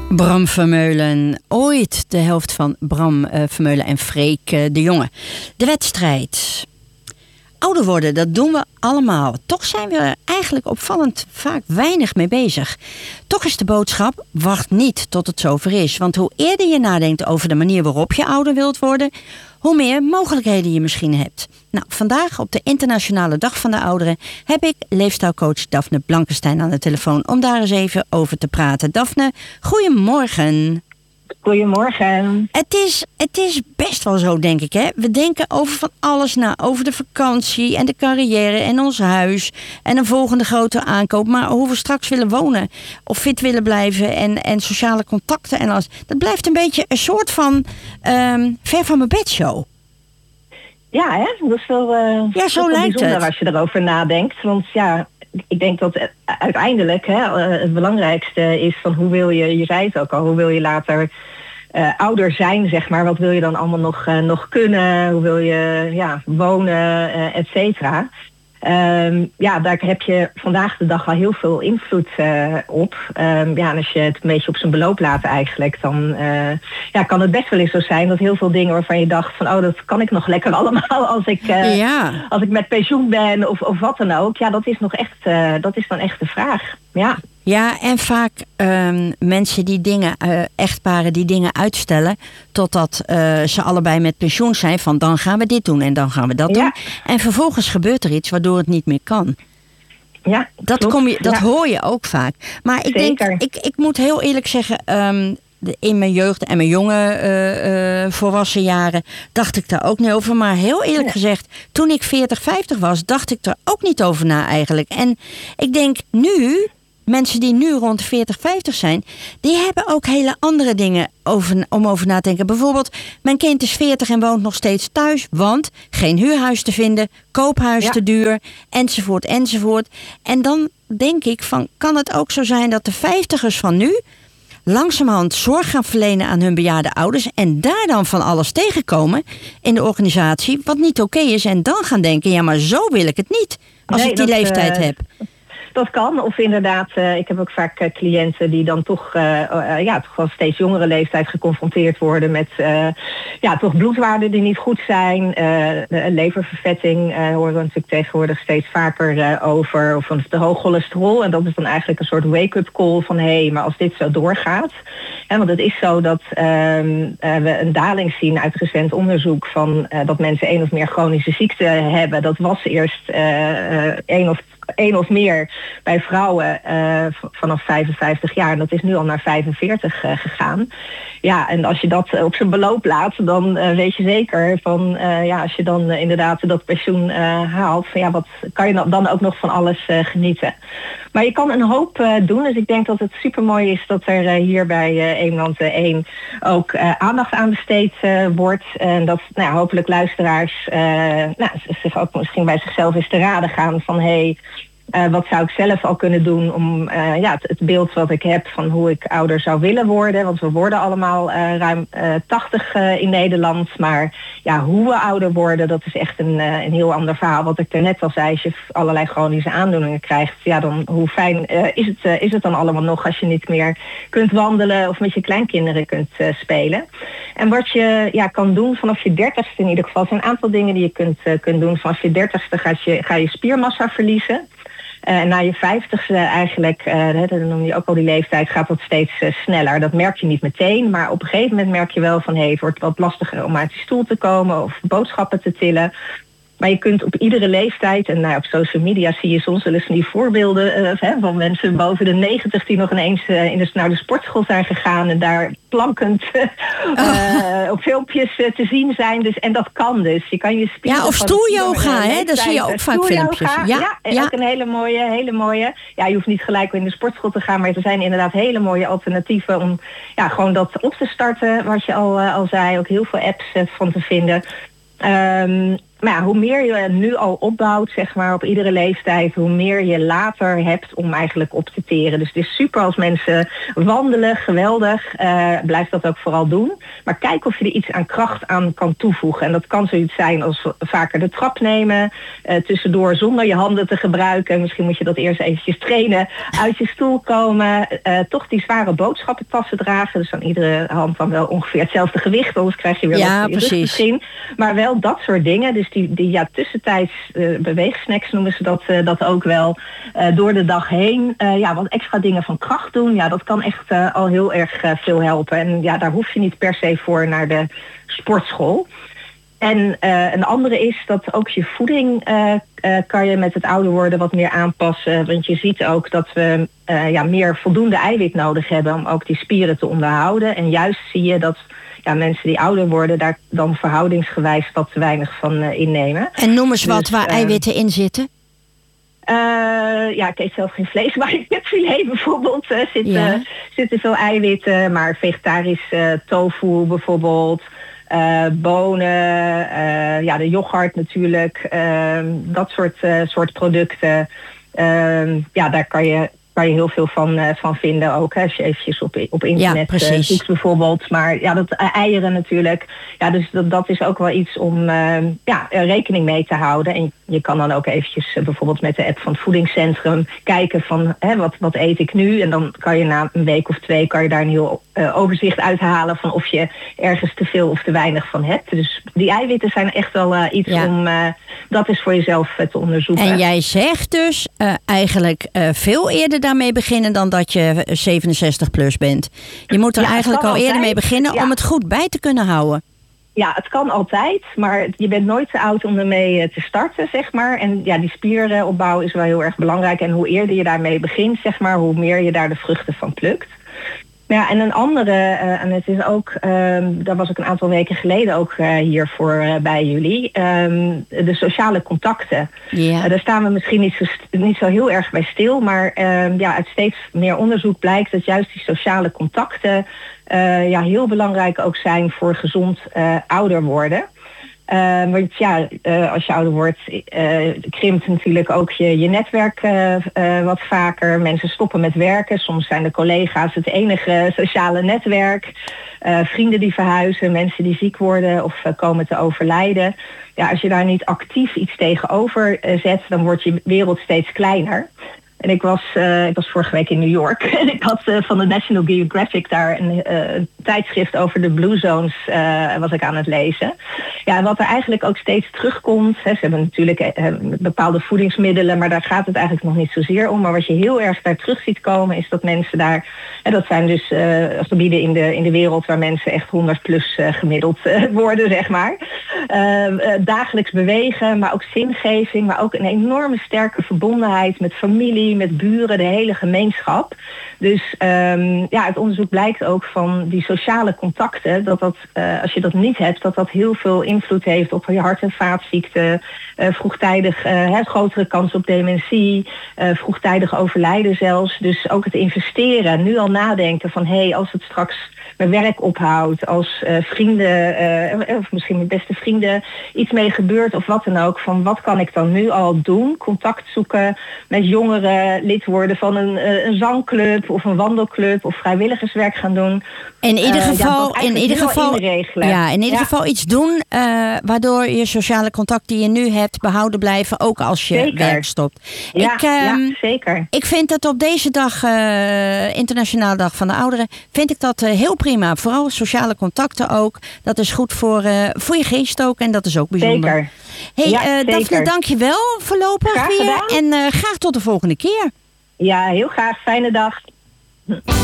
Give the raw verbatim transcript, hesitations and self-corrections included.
Bram Vermeulen, ooit de helft van Bram uh, Vermeulen en Freek uh, de Jonge. De wedstrijd. Ouder worden, dat doen we allemaal. Toch zijn we er eigenlijk opvallend vaak weinig mee bezig. Toch is de boodschap, wacht niet tot het zover is. Want hoe eerder je nadenkt over de manier waarop je ouder wilt worden, hoe meer mogelijkheden je misschien hebt. Nou, vandaag op de Internationale Dag van de Ouderen heb ik leefstijlcoach Daphne Blankenstein aan de telefoon om daar eens even over te praten. Daphne, goedemorgen. Goedemorgen. Het is, het is best wel zo, denk ik, hè? We denken over van alles na. Over de vakantie en de carrière en ons huis en een volgende grote aankoop. Maar hoe we straks willen wonen of fit willen blijven en, en sociale contacten en alles. Dat blijft een beetje een soort van um, ver van mijn bedshow. Ja, hè? Dat is wel, uh, ja, zo wel lijkt bijzonder het. Als je erover nadenkt. Want ja, ik denk dat uiteindelijk hè, het belangrijkste is van hoe wil je, je zei het ook al, hoe wil je later uh, ouder zijn, zeg maar. Wat wil je dan allemaal nog, uh, nog kunnen? Hoe wil je ja, wonen, uh, et cetera. Um, ja, daar heb je vandaag de dag al heel veel invloed uh, op. Um, ja, en als je het een beetje op zijn beloop laat eigenlijk, dan uh, ja, kan het best wel eens zo zijn dat heel veel dingen waarvan je dacht van, oh, dat kan ik nog lekker allemaal als ik, uh, ja. als ik met pensioen ben of, of wat dan ook. Ja, dat is nog echt, uh, dat is dan echt de vraag. Ja. Ja, en vaak um, mensen die dingen, uh, echtparen die dingen uitstellen totdat uh, ze allebei met pensioen zijn van dan gaan we dit doen en dan gaan we dat ja. doen. En vervolgens gebeurt er iets waardoor het niet meer kan. Ja, dat kom je, dat ja. hoor je ook vaak. Maar ik Zeker. denk, ik, ik moet heel eerlijk zeggen, um, de, in mijn jeugd en mijn jonge uh, uh, volwassen jaren dacht ik daar ook niet over. Maar heel eerlijk ja. gezegd, toen ik veertig, vijftig was, dacht ik er ook niet over na eigenlijk. En ik denk nu, mensen die nu rond de veertig, vijftig zijn, die hebben ook hele andere dingen over, om over na te denken. Bijvoorbeeld, mijn kind is veertig en woont nog steeds thuis, want geen huurhuis te vinden, koophuis ja. te duur, enzovoort, enzovoort. En dan denk ik van, kan het ook zo zijn dat de vijftigers van nu langzamerhand zorg gaan verlenen aan hun bejaarde ouders en daar dan van alles tegenkomen in de organisatie wat niet oké is en dan gaan denken, ja, maar zo wil ik het niet als nee, ik die dat, leeftijd uh... heb. Dat kan, of inderdaad, uh, ik heb ook vaak uh, cliënten die dan toch, uh, uh, ja, toch wel steeds jongere leeftijd geconfronteerd worden met uh, ja, toch bloedwaarden die niet goed zijn. Uh, de leververvetting uh, horen we natuurlijk tegenwoordig steeds vaker uh, over. Of van de hoog cholesterol. En dat is dan eigenlijk een soort wake-up call van hé, hey, maar als dit zo doorgaat. Hè, want het is zo dat uh, uh, we een daling zien uit recent onderzoek van uh, dat mensen één of meer chronische ziekten hebben. Dat was eerst uh, uh, één of één of meer bij vrouwen uh, vanaf vijfenvijftig jaar. En dat is nu al naar vijfenveertig uh, gegaan. Ja, en als je dat uh, op zijn beloop laat, dan uh, weet je zeker van, uh, ja, als je dan uh, inderdaad dat pensioen uh, haalt, van ja, wat kan je dan ook nog van alles uh, genieten. Maar je kan een hoop uh, doen. Dus ik denk dat het supermooi is dat er uh, hier bij uh, Eemland één ook uh, aandacht aan besteed uh, wordt. En dat nou ja, hopelijk luisteraars uh, nou, zich ook misschien bij zichzelf eens te raden gaan van hé, hey, Uh, wat zou ik zelf al kunnen doen om uh, ja, het, het beeld wat ik heb van hoe ik ouder zou willen worden. Want we worden allemaal uh, ruim uh, tachtig uh, in Nederland. Maar ja, hoe we ouder worden, dat is echt een, uh, een heel ander verhaal. Wat ik er net al zei, als je allerlei chronische aandoeningen krijgt. Ja, dan hoe fijn uh, is, het, uh, is het dan allemaal nog als je niet meer kunt wandelen of met je kleinkinderen kunt uh, spelen. En wat je ja, kan doen vanaf je dertigste in ieder geval, zijn een aantal dingen die je kunt, uh, kunt doen. Vanaf je dertigste ga je, ga je spiermassa verliezen. En uh, na je vijftigste eigenlijk, uh, dan noem je ook al die leeftijd, gaat dat steeds uh, sneller. Dat merk je niet meteen, maar op een gegeven moment merk je wel van hé, hey, het wordt wat lastiger om uit die stoel te komen of boodschappen te tillen. Maar je kunt op iedere leeftijd, en nou, op social media zie je soms wel eens van die voorbeelden uh, hè, van mensen boven de negentig die nog ineens uh, in de, naar de sportschool zijn gegaan en daar plankend uh, oh. uh, op filmpjes uh, te zien zijn. Dus, en dat kan dus. Je kan je spieren. Ja, of stoelyoga, hè? Daar zie je ook vaak filmpjes. Ja, ja, ja, ook een hele mooie, hele mooie. Ja, je hoeft niet gelijk in de sportschool te gaan, maar er zijn inderdaad hele mooie alternatieven om ja, gewoon dat op te starten, wat je al, uh, al zei. Ook heel veel apps uh, van te vinden. Um, maar ja, hoe meer je nu al opbouwt, zeg maar, op iedere leeftijd, hoe meer je later hebt om eigenlijk op te teren. Dus het is super als mensen wandelen, geweldig. Uh, blijf dat ook vooral doen. Maar kijk of je er iets aan kracht aan kan toevoegen. En dat kan zoiets zijn als vaker de trap nemen, uh, tussendoor zonder je handen te gebruiken. Misschien moet je dat eerst eventjes trainen. Uit je stoel komen, uh, toch die zware boodschappentassen dragen. Dus aan iedere hand dan wel ongeveer hetzelfde gewicht, anders krijg je weer ja, wat precies. misschien. Maar wel dat soort dingen. Dus die, die ja, tussentijds uh, beweegsnacks noemen ze dat, uh, dat ook wel. Uh, door de dag heen. Uh, ja, wat extra dingen van kracht doen. Ja, dat kan echt uh, al heel erg uh, veel helpen. En ja, daar hoef je niet per se voor naar de sportschool. En uh, een andere is dat ook je voeding uh, uh, kan je met het ouder worden wat meer aanpassen. Want je ziet ook dat we uh, ja, meer voldoende eiwit nodig hebben om ook die spieren te onderhouden. En juist zie je dat ja, mensen die ouder worden daar dan verhoudingsgewijs wat te weinig van uh, innemen. En noem eens wat dus, waar uh, eiwitten in zitten. Uh, ja, ik eet zelf geen vlees, maar in het filet bijvoorbeeld uh, zitten, ja. zitten veel eiwitten. Maar vegetarisch uh, tofu bijvoorbeeld. Uh, bonen, uh, ja, de yoghurt natuurlijk, uh, dat soort, uh, soort producten. Uh, ja, daar kan je, kan je heel veel van, uh, van vinden ook. Hè, als je eventjes op, op internet ja, uh, zoekt bijvoorbeeld. Maar ja, dat uh, eieren natuurlijk. Ja, dus dat, dat is ook wel iets om uh, ja, rekening mee te houden. En je kan dan ook eventjes uh, bijvoorbeeld met de app van het voedingscentrum kijken van hè, wat, wat eet ik nu. En dan kan je na een week of twee kan je daar een heel uh, overzicht uithalen van of je ergens te veel of te weinig van hebt. Dus die eiwitten zijn echt wel uh, iets ja. om uh, dat eens voor jezelf uh, te onderzoeken. En jij zegt dus uh, eigenlijk uh, veel eerder daarmee beginnen dan dat je zevenenzestig plus bent. Je moet er ja, eigenlijk al altijd. eerder mee beginnen ja. om het goed bij te kunnen houden. Ja, het kan altijd, maar je bent nooit te oud om ermee te starten, zeg maar. En ja, die spierenopbouw is wel heel erg belangrijk. En hoe eerder je daarmee begint, zeg maar, hoe meer je daar de vruchten van plukt. Ja, en een andere, uh, en het is ook, um, daar was ik een aantal weken geleden ook uh, hier voor uh, bij jullie, um, de sociale contacten. Yeah. Uh, daar staan we misschien niet zo, niet zo heel erg bij stil, maar um, ja, uit steeds meer onderzoek blijkt dat juist die sociale contacten uh, ja, heel belangrijk ook zijn voor gezond uh, ouder worden. Uh, want ja, uh, als je ouder wordt, uh, krimpt natuurlijk ook je, je netwerk uh, uh, wat vaker. Mensen stoppen met werken. Soms zijn de collega's het enige sociale netwerk. Uh, vrienden die verhuizen, mensen die ziek worden of uh, komen te overlijden. Ja, als je daar niet actief iets tegenover uh, zet, dan wordt je wereld steeds kleiner. En ik was, uh, ik was vorige week in New York en ik had uh, van de National Geographic daar een, uh, een tijdschrift over de Blue Zones uh, was ik aan het lezen. Ja, en wat er eigenlijk ook steeds terugkomt, hè, ze hebben natuurlijk uh, bepaalde voedingsmiddelen, maar daar gaat het eigenlijk nog niet zozeer om. Maar wat je heel erg daar terug ziet komen is dat mensen daar, en dat zijn dus uh, gebieden in de, in de wereld waar mensen echt honderd plus uh, gemiddeld uh, worden, zeg maar. Uh, uh, dagelijks bewegen, maar ook zingeving, maar ook een enorme sterke verbondenheid met familie, met buren, de hele gemeenschap. Dus um, ja, het onderzoek blijkt ook van die sociale contacten, dat dat, uh, als je dat niet hebt, dat dat heel veel invloed heeft op je hart- en vaatziekten, uh, vroegtijdig uh, grotere kans op dementie, uh, vroegtijdig overlijden zelfs. Dus ook het investeren, nu al nadenken van hé, hey, als het straks mijn werk ophoudt, als uh, vrienden, uh, of misschien mijn beste vrienden iets mee gebeurt of wat dan ook, van wat kan ik dan nu al doen? Contact zoeken met jongeren, lid worden van een, uh, een zangclub of een wandelclub of vrijwilligerswerk gaan doen. In ieder geval, uh, ja, in ieder geval, ja, in ieder ja. geval iets doen uh, waardoor je sociale contacten die je nu hebt behouden blijven, ook als je zeker. werk stopt. Ja, ik, um, ja, zeker. Ik vind dat op deze dag, uh, Internationale Dag van de Ouderen, vind ik dat uh, heel prima. Vooral sociale contacten ook. Dat is goed voor, uh, voor je geest ook en dat is ook bijzonder. Zeker. Hey, ja, uh, Daphne, dank je wel voorlopig graag weer. Gedaan. En uh, graag tot de volgende keer. Ja, heel graag. Fijne dag.